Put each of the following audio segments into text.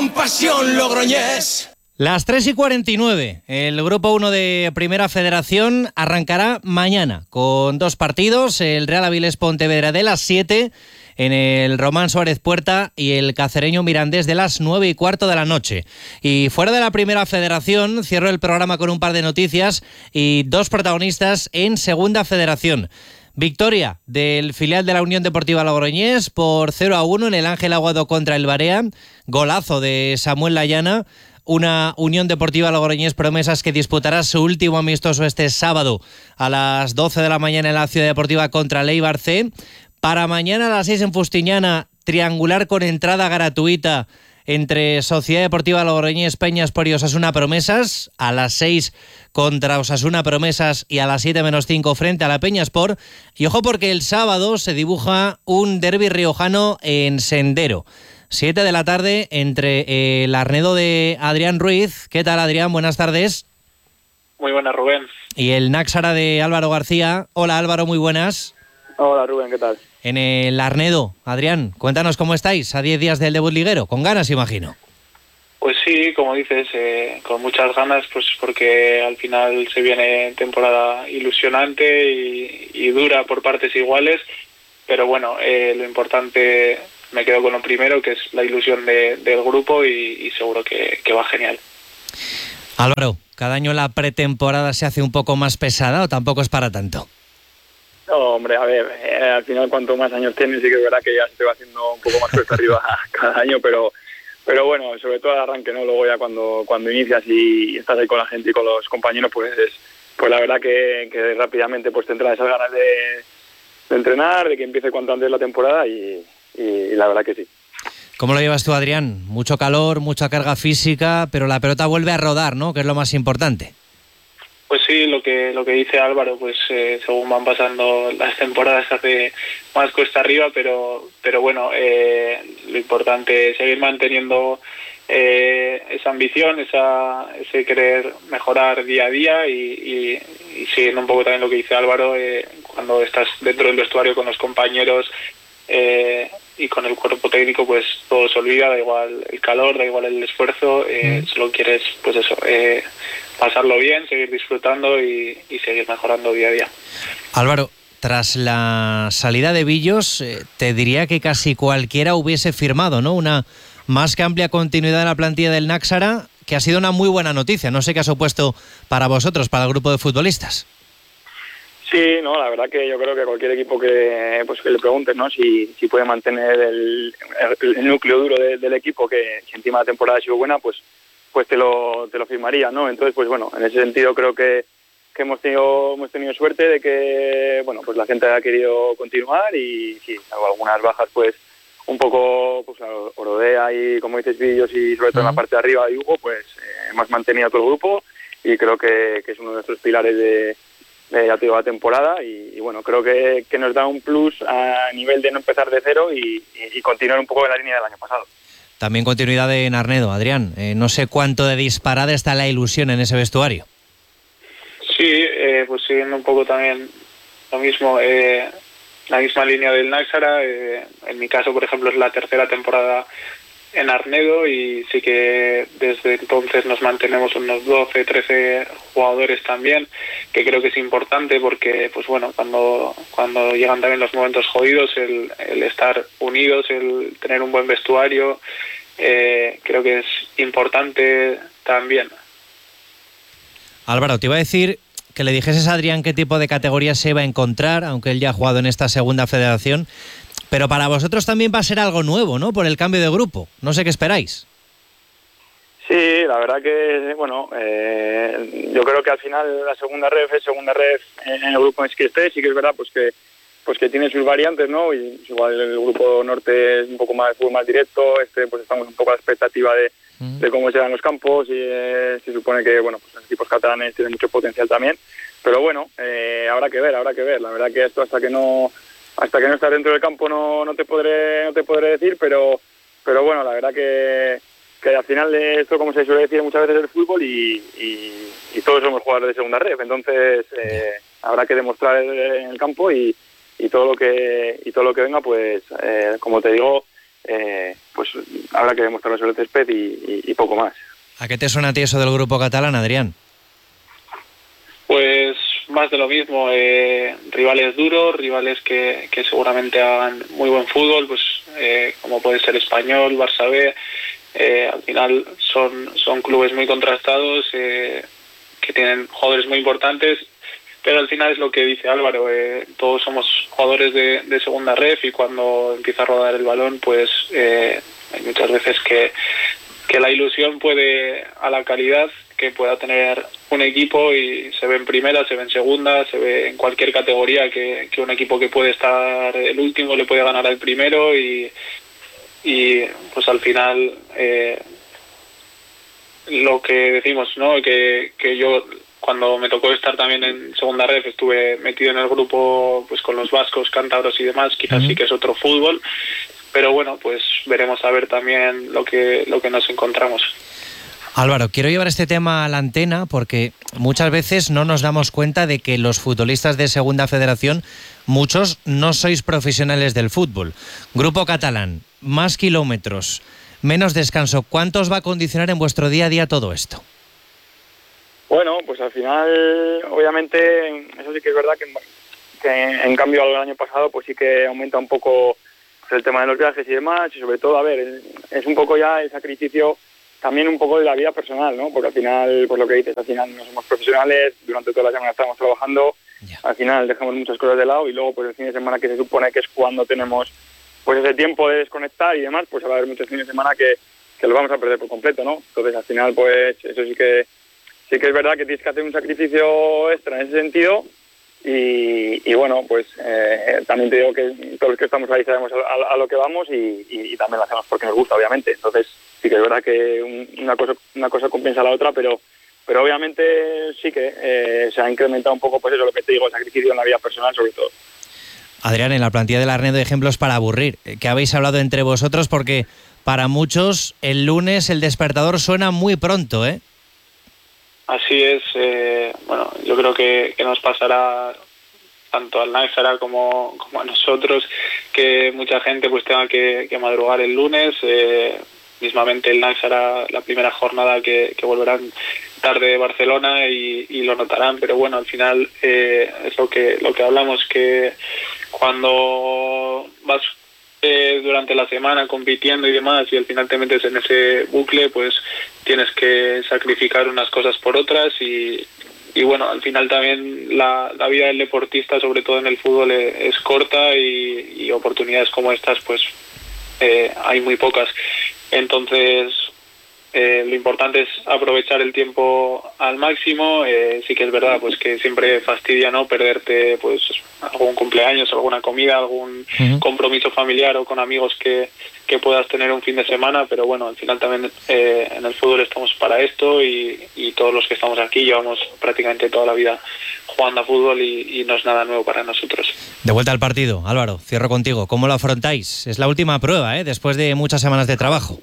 con pasión Logroñés. Las 3:49. El Grupo 1 de Primera Federación arrancará mañana con 2 partidos. El Real Avilés Pontevedra de las 7 en el Román Suárez Puerta y el Cacereño Mirandés de las 9:15 de la noche. Y fuera de la Primera Federación, cierro el programa con un par de noticias y 2 protagonistas en Segunda Federación. Victoria del filial de la Unión Deportiva Logroñés por 0-1 en el Ángel Aguado contra el Barea. Golazo de Samuel Layana. Una Unión Deportiva Logroñés Promesas que disputará su último amistoso este sábado a las 12 de la mañana en la Ciudad Deportiva contra el Eibar C. Para mañana a las 6 en Fustiñana, triangular con entrada gratuita entre Sociedad Deportiva Logroñés Peñaspor y Osasuna Promesas. A las 6 contra Osasuna Promesas y a las 7:05 frente a la Peñaspor. Y ojo porque el sábado se dibuja un derbi riojano en Sendero. 7 de la tarde entre el Arnedo de Adrián Ruiz. ¿Qué tal, Adrián? Buenas tardes. Muy buenas, Rubén. Y el Náxara de Álvaro García. Hola, Álvaro, muy buenas. Hola, Rubén, ¿qué tal? En el Arnedo, Adrián, cuéntanos cómo estáis a 10 días del debut liguero. Con ganas, imagino. Pues sí, como dices, con muchas ganas, pues porque al final se viene temporada ilusionante y dura por partes iguales. Pero bueno, lo importante... Me quedo con lo primero, que es la ilusión del grupo y seguro que va genial. Álvaro, ¿cada año la pretemporada se hace un poco más pesada o tampoco es para tanto? No, hombre, a ver, al final cuanto más años tienes, sí que es verdad que ya se te va haciendo un poco más cuesta arriba cada año, pero bueno, sobre todo al arranque, ¿no? Luego ya cuando inicias y estás ahí con la gente y con los compañeros, pues la verdad que rápidamente pues te entran esas ganas de entrenar, de que empiece cuanto antes la temporada y la verdad que sí. ¿Cómo lo llevas tú, Adrián? Mucho calor, mucha carga física, pero la pelota vuelve a rodar, ¿no? Que es lo más importante. Pues sí, lo que dice Álvaro, pues según van pasando las temporadas se hace más cuesta arriba, pero bueno, lo importante es seguir manteniendo esa ambición, ese querer mejorar día a día y siguiendo un poco también lo que dice Álvaro, cuando estás dentro del vestuario con los compañeros y con el cuerpo técnico, pues todo se olvida, da igual el calor, da igual el esfuerzo, solo quieres pues eso, pasarlo bien, seguir disfrutando y seguir mejorando día a día. Álvaro, tras la salida de Villos, te diría que casi cualquiera hubiese firmado, ¿no? Una más que amplia continuidad en la plantilla del Náxara, que ha sido una muy buena noticia. No sé qué ha supuesto para vosotros, para el grupo de futbolistas. Sí, no, la verdad que yo creo que cualquier equipo que le preguntes, ¿no? Si puede mantener el núcleo duro del equipo, que si encima la temporada ha sido buena, pues te lo firmaría, ¿no? Entonces, pues bueno, en ese sentido creo que hemos tenido suerte de que, bueno, pues la gente ha querido continuar y sí, algunas bajas, pues un poco, pues Orodea y, como dices, Villos y sobre todo en la parte de arriba de Hugo, pues hemos mantenido todo el grupo y creo que es uno de nuestros pilares de la temporada y bueno, creo que nos da un plus a nivel de no empezar de cero y continuar un poco en la línea del año pasado. También continuidad en Arnedo, Adrián. No sé cuánto de disparada está la ilusión en ese vestuario. Sí, pues siguiendo un poco también lo mismo, la misma línea del Náxara. En mi caso, por ejemplo, es la tercera temporada en Arnedo y sí que desde entonces nos mantenemos unos 12, 13 jugadores también, que creo que es importante porque, pues bueno, cuando llegan también los momentos jodidos, el estar unidos, el tener un buen vestuario, creo que es importante también. Álvaro, te iba a decir que le dijeses a Adrián qué tipo de categoría se va a encontrar, aunque él ya ha jugado en esta segunda federación. Pero para vosotros también va a ser algo nuevo, ¿no? Por el cambio de grupo. No sé qué esperáis. Sí, la verdad que, bueno, yo creo que al final la segunda ref es segunda ref en el grupo en el que esté. Sí que es verdad pues que tiene sus variantes, ¿no? Y igual el grupo norte es un poco más de fútbol más directo. Pues estamos un poco a la expectativa de cómo serán los campos y se supone que, bueno, pues los equipos catalanes tienen mucho potencial también. Pero bueno, habrá que ver. La verdad que esto hasta que no estás dentro del campo no te podré decir, pero bueno, la verdad que al final de esto, como se suele decir muchas veces, el fútbol y todos somos jugadores de segunda ref, entonces habrá que demostrar en el campo y todo lo que venga, pues como te digo, pues habrá que demostrarlo sobre el césped y poco más. ¿A qué te suena a ti eso del grupo catalán, Adrián? Pues más de lo mismo, rivales duros, rivales que seguramente hagan muy buen fútbol, pues como puede ser Español, Barça B, al final son clubes muy contrastados, que tienen jugadores muy importantes, pero al final es lo que dice Álvaro, todos somos jugadores de segunda ref y cuando empieza a rodar el balón, pues hay muchas veces que la ilusión puede a la calidad que pueda tener un equipo y se ve en primera, se ve en segunda, se ve en cualquier categoría que un equipo que puede estar el último le puede ganar al primero y pues al final lo que decimos, ¿no? Que yo cuando me tocó estar también en segunda ref estuve metido en el grupo pues con los vascos, cántabros y demás, quizás sí que es otro fútbol, pero bueno, pues veremos a ver también lo que nos encontramos. Álvaro, quiero llevar este tema a la antena porque muchas veces no nos damos cuenta de que los futbolistas de Segunda Federación, muchos no sois profesionales del fútbol. Grupo catalán, más kilómetros, menos descanso. ¿Cuánto os va a condicionar en vuestro día a día todo esto? Bueno, pues al final, obviamente, eso sí que es verdad que en cambio al año pasado, pues sí que aumenta un poco pues, el tema de los viajes y demás, y sobre todo, a ver, es un poco ya el sacrificio también un poco de la vida personal, ¿no? Porque al final, pues lo que dices, al final no somos profesionales, durante toda la semana estamos trabajando, al final dejamos muchas cosas de lado y luego pues el fin de semana que se supone que es cuando tenemos pues ese tiempo de desconectar y demás, pues va a haber muchos fines de semana que lo vamos a perder por completo, ¿no? Entonces al final pues eso sí que es verdad que tienes que hacer un sacrificio extra en ese sentido y bueno, pues también te digo que todos los que estamos ahí sabemos a lo que vamos y también lo hacemos porque nos gusta, obviamente. Entonces sí que es verdad que una cosa compensa a la otra, pero obviamente sí que se ha incrementado un poco, pues eso, lo que te digo, el sacrificio en la vida personal sobre todo. Adrián, en la plantilla del Arnedo hay ejemplos para aburrir. ¿Qué habéis hablado entre vosotros? Porque para muchos el lunes el despertador suena muy pronto, ¿eh? Así es, bueno, yo creo que nos pasará tanto al Nájera como a nosotros, que mucha gente pues tenga que madrugar el lunes, mismamente el Nájera la primera jornada que volverán tarde de Barcelona y lo notarán, pero bueno, al final es lo que hablamos, que cuando vas durante la semana compitiendo y demás y al final te metes en ese bucle, pues tienes que sacrificar unas cosas por otras y bueno, al final también la vida del deportista, sobre todo en el fútbol, es corta y oportunidades como estas pues hay muy pocas. Entonces lo importante es aprovechar el tiempo al máximo. Sí que es verdad pues que siempre fastidia, ¿no?, perderte pues algún cumpleaños, alguna comida, algún compromiso familiar o con amigos que puedas tener un fin de semana, pero bueno, al final también en el fútbol estamos para esto y todos los que estamos aquí llevamos prácticamente toda la vida jugando a fútbol y no es nada nuevo para nosotros. De vuelta al partido, Álvaro, cierro contigo. ¿Cómo lo afrontáis? Es la última prueba, después de muchas semanas de trabajo.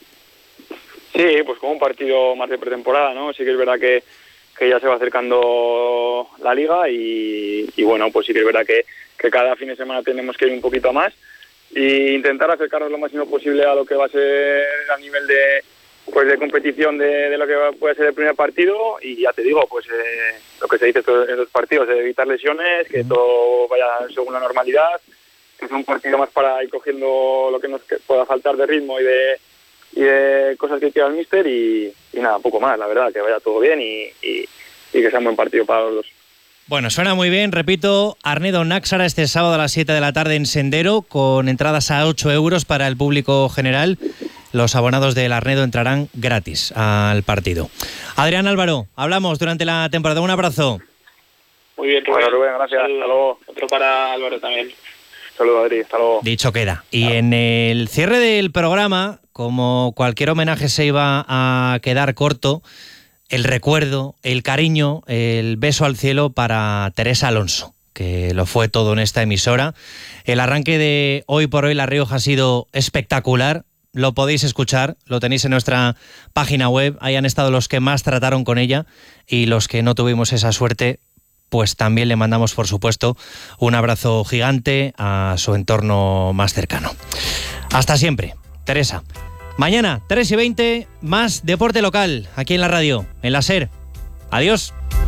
Sí, pues como un partido más de pretemporada, ¿no? Sí que es verdad que ya se va acercando la liga y bueno, pues sí que es verdad que cada fin de semana tenemos que ir un poquito a más e intentar acercarnos lo máximo posible a lo que va a ser a nivel de competición de lo que puede ser el primer partido y ya te digo, pues lo que se dice en los partidos, evitar lesiones, que todo vaya según la normalidad, que es un partido más para ir cogiendo lo que nos pueda faltar de ritmo y de cosas que quiera el míster y nada, poco más, la verdad, que vaya todo bien y que sea un buen partido para los dos. Bueno, suena muy bien, repito, Arnedo Náxara este sábado a las 7 de la tarde en Sendero, con entradas a 8 euros para el público general. Los abonados del Arnedo entrarán gratis al partido. Adrián, Álvaro, hablamos durante la temporada, un abrazo. Muy bien, Rubén. Bueno, Rubén, gracias, hasta luego. Otro para Álvaro también. Saludos, Adri, hasta luego. Dicho queda. Y en el cierre del programa, como cualquier homenaje se iba a quedar corto, el recuerdo, el cariño, el beso al cielo para Teresa Alonso, que lo fue todo en esta emisora. El arranque de Hoy por Hoy La Rioja ha sido espectacular. Lo podéis escuchar, lo tenéis en nuestra página web. Ahí han estado los que más trataron con ella y los que no tuvimos esa suerte, pues también le mandamos, por supuesto, un abrazo gigante a su entorno más cercano. Hasta siempre. Teresa. Mañana, 3:20, más deporte local, aquí en la radio, en la SER. Adiós.